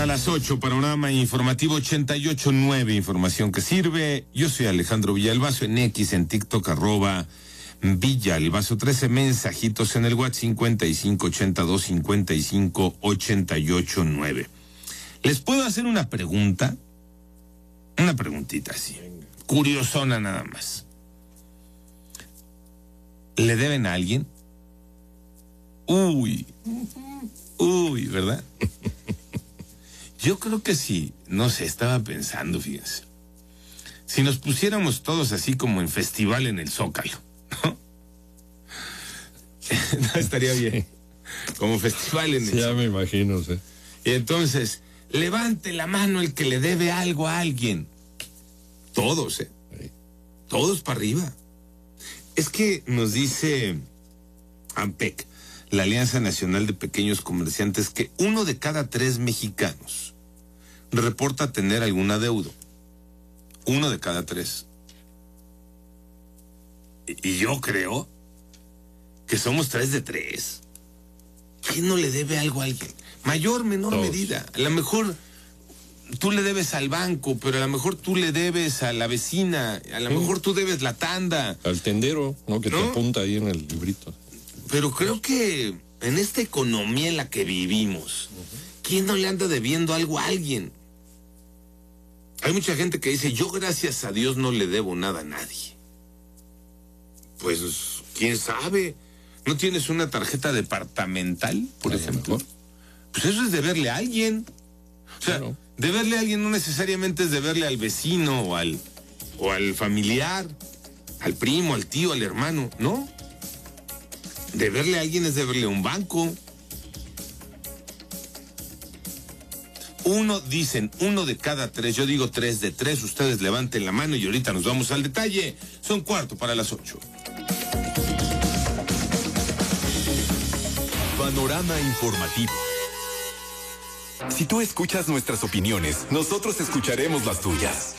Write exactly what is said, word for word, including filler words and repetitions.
las ocho, panorama informativo ochenta y ocho punto nueve, información que sirve. Yo soy Alejandro Villalbazo, en X, en TikTok, arroba Villalbazo trece, mensajitos en el WhatsApp cincuenta y cinco ochenta y dos cincuenta y cinco ochenta y ocho nueve. ¿Les puedo hacer una pregunta? Una preguntita así, curiosona nada más. ¿Le deben a alguien? Uy, uy, ¿verdad? Yo creo que sí, no sé, estaba pensando, fíjense. Si nos pusiéramos todos así como en festival en el Zócalo, ¿no? No estaría bien. Como festival en el sí, ya Zócalo. me imagino, sí. Y entonces, levante la mano el que le debe algo a alguien. Todos, ¿eh? Sí. Todos para arriba. Es que nos dice AMPEC, la Alianza Nacional de Pequeños Comerciantes, que uno de cada tres mexicanos reporta tener algún adeudo. Uno de cada tres. Y, y yo creo que somos tres de tres. ¿Quién no le debe algo a alguien? Mayor, menor Todos. medida. A lo mejor tú le debes al banco, pero a lo mejor tú le debes a la vecina, a lo Sí. mejor tú debes la tanda. Al tendero, ¿no? Que ¿No? te apunta ahí en el librito. Pero creo que en esta economía en la que vivimos, ¿quién no le anda debiendo algo a alguien? Hay mucha gente que dice, yo gracias a Dios no le debo nada a nadie. Pues, ¿quién sabe? ¿No tienes una tarjeta departamental, por A lo ejemplo? mejor. Pues eso es deberle a alguien. O sea, Claro. deberle a alguien no necesariamente es deberle al vecino o al, o al familiar, al primo, al tío, al hermano, ¿no? Deberle a alguien es deberle a un banco. Uno, dicen, uno de cada tres, yo digo tres de tres, ustedes levanten la mano y ahorita nos vamos al detalle. Son cuarto para las ocho. Panorama informativo. Si tú escuchas nuestras opiniones, nosotros escucharemos las tuyas.